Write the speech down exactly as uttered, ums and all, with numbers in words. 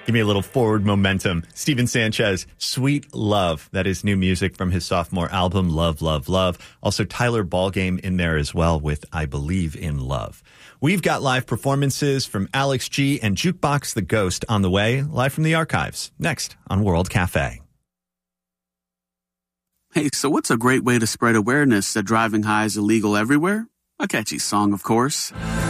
Give me a little forward momentum. Steven Sanchez, Sweet Love. That is new music from his sophomore album, Love, Love, Love. Also Tyler Ballgame in there as well with I Believe in Love. We've got live performances from Alex G and Jukebox the Ghost on the way, live from the archives. Next on World Cafe. Hey, so what's a great way to spread awareness that driving high is illegal everywhere? A catchy song, of course.